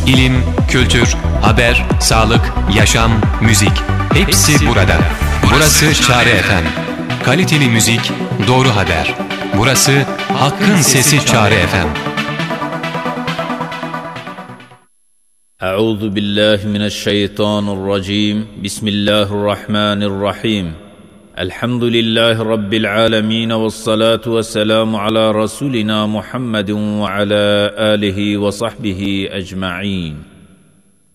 İlim, kültür, haber, sağlık, yaşam, müzik. Hepsi burada. Burası Çare FM. Kaliteli müzik, doğru haber. Burası Hakkın Sesi Çare FM. Euzu billahi mineşşeytanirracim. Bismillahirrahmanirrahim. Elhamdülillahi Rabbil alemin ve salatu ve selamu ala Resulina Muhammedin ve ala alihi ve sahbihi ecma'in.